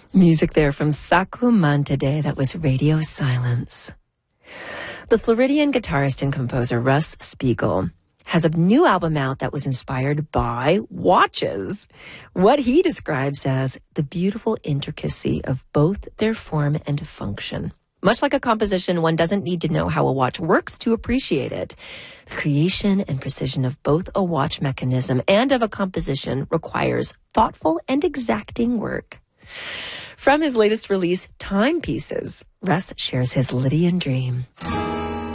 Music there from Sakumantade. That was Radio Silence. The Floridian guitarist and composer Russ Spiegel has a new album out that was inspired by watches. What he describes as the beautiful intricacy of both their form and function. Much like a composition, one doesn't need to know how a watch works to appreciate it. The creation and precision of both a watch mechanism and of a composition requires thoughtful and exacting work. From his latest release, Timepieces, Russ shares his Lydian dream.